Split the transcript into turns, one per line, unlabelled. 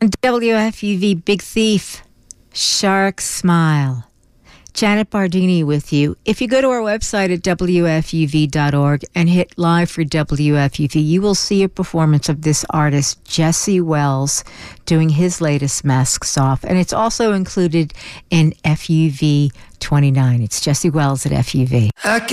WFUV Big Thief, Shark Smile. Janet Bardini with you. If you go to our website at WFUV.org and hit live for WFUV, you will see a performance of this artist, Jesse Wells, doing his latest Masks Off. And it's also included in FUV 29. It's Jesse Wells at FUV.